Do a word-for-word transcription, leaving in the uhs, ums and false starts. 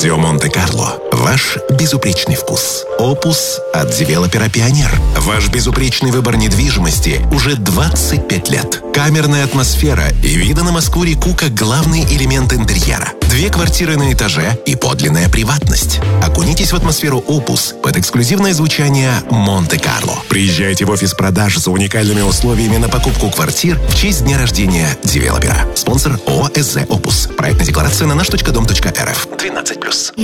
Радио Монте-Карло. Ваш безупречный вкус. Опус от девелопера «Пионер». Ваш безупречный выбор недвижимости уже двадцать пять лет. Камерная атмосфера и виды на Москву-реку как главный элемент интерьера. Две квартиры на этаже и подлинная приватность. Окунитесь в атмосферу «Опус» под эксклюзивное звучание «Монте-Карло». Приезжайте в офис продаж за уникальными условиями на покупку квартир в честь дня рождения девелопера. Спонсор ООО «СЗ Опус». Проектная декларация на наш точка дом точка эр эф. двенадцать плюс.